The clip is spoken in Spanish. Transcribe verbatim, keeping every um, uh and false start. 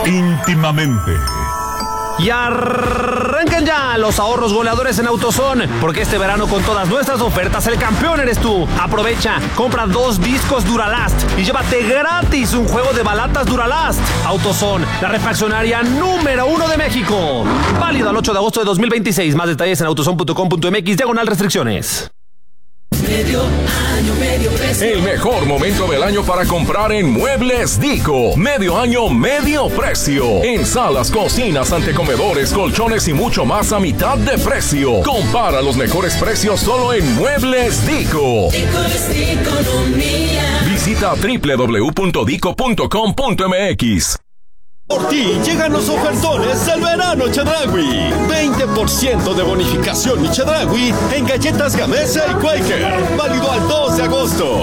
íntimamente. Y arrancan ya los ahorros goleadores en AutoZone, porque este verano con todas nuestras ofertas el campeón eres tú. Aprovecha, compra dos discos Duralast y llévate gratis un juego de balatas Duralast. AutoZone, la refaccionaria número uno de México. Válido al ocho de agosto de dos mil veintiséis. Más detalles en autozone punto com punto mx, diagonal restricciones. Medio año, medio precio. El mejor momento del año para comprar en Muebles Dico. Medio año, medio precio. En salas, cocinas, antecomedores, colchones y mucho más a mitad de precio. Compara los mejores precios solo en Muebles Dico. Dico es economía. Visita doble u doble u doble u punto dico punto com punto mx. Por ti llegan los ofertones del verano Chedraui. veinte por ciento de bonificación y Chedraui en galletas Gamesa y Quaker. Válido al dos de agosto.